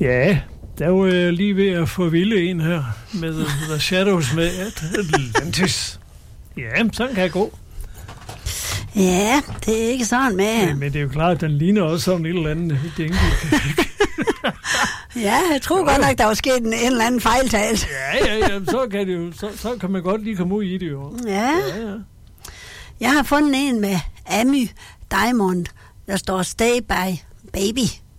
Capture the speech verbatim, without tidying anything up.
Ja, der var jeg lige ved at få vilde en her med The Shadows med Atlantis. Ja, sådan kan jeg gå. Ja, det er ikke sådan med. Men, men det er jo klart, at den ligner også sådan et eller andet dænke. Ja, jeg tror jo. godt nok, der var sket en, en eller anden fejltagelse. Ja, ja, ja, så kan, det jo, så, så kan man godt lige komme ud i det jo. Ja. Ja, ja. Jeg har fundet en med Amy Diamond, der står Stay by Baby.